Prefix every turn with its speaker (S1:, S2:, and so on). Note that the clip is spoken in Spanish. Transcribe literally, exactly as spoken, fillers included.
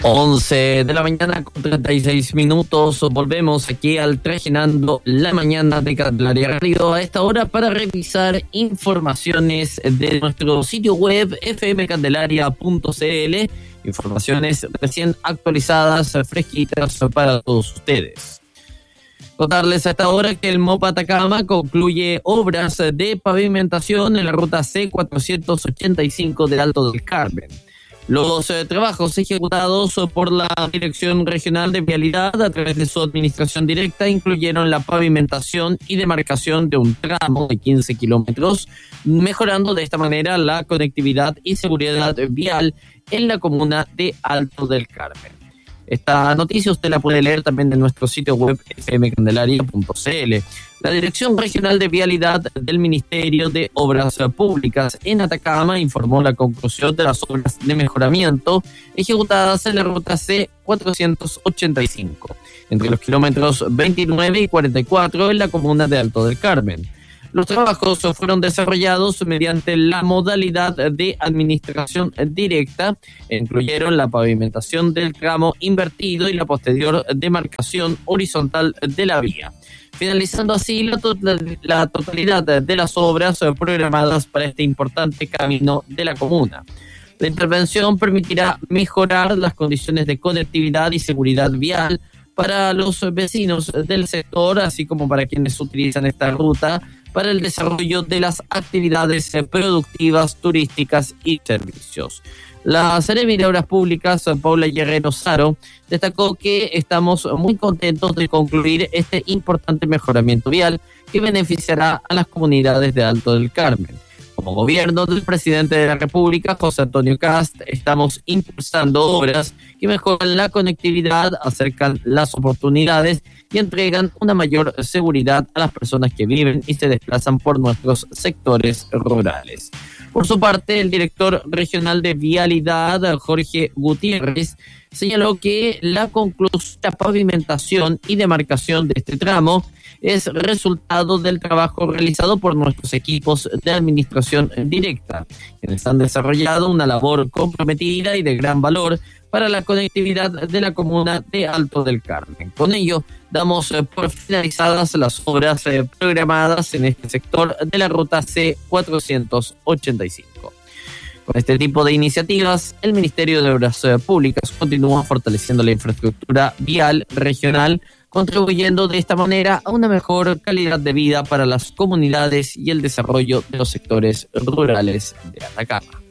S1: once de la mañana con treinta y seis minutos. Volvemos aquí al Trajinando la Mañana de Candelaria Radio a esta hora para revisar informaciones de nuestro sitio web f m candelaria punto c l. Informaciones recién actualizadas, fresquitas para todos ustedes. Contarles a esta hora que el M O P Atacama concluye obras de pavimentación en la ruta C cuatrocientos ochenta y cinco del Alto del Carmen. Los eh, trabajos ejecutados por la Dirección Regional de Vialidad a través de su administración directa incluyeron la pavimentación y demarcación de un tramo de quince kilómetros, mejorando de esta manera la conectividad y seguridad vial en la comuna de Alto del Carmen. Esta noticia usted la puede leer también en nuestro sitio web f m candelaria punto c l. La Dirección Regional de Vialidad del Ministerio de Obras Públicas en Atacama informó la conclusión de las obras de mejoramiento ejecutadas en la ruta C cuatrocientos ochenta y cinco, entre los kilómetros veintinueve y cuarenta y cuatro en la comuna de Alto del Carmen. Los trabajos fueron desarrollados mediante la modalidad de administración directa, incluyeron la pavimentación del tramo invertido y la posterior demarcación horizontal de la vía, finalizando así la, to- la totalidad de las obras programadas para este importante camino de la comuna. La intervención permitirá mejorar las condiciones de conectividad y seguridad vial para los vecinos del sector, así como para quienes utilizan esta ruta para el desarrollo de las actividades productivas, turísticas y servicios. La Seremi de Obras Públicas, Paula Guerrero Saro, destacó que estamos muy contentos de concluir este importante mejoramiento vial que beneficiará a las comunidades de Alto del Carmen. Como gobierno del presidente de la República, José Antonio Kast, estamos impulsando obras que mejoran la conectividad, acercan las oportunidades y entregan una mayor seguridad a las personas que viven y se desplazan por nuestros sectores rurales. Por su parte, el director regional de Vialidad, Jorge Gutiérrez, señaló que la conclusión, la pavimentación y demarcación de este tramo es resultado del trabajo realizado por nuestros equipos de administración directa, quienes han desarrollado una labor comprometida y de gran valor para la conectividad de la comuna de Alto del Carmen. Con ello, damos por finalizadas las obras programadas en este sector de la ruta C cuatrocientos ochenta y cinco. Con este tipo de iniciativas, el Ministerio de Obras Públicas continúa fortaleciendo la infraestructura vial regional, contribuyendo de esta manera a una mejor calidad de vida para las comunidades y el desarrollo de los sectores rurales de Atacama.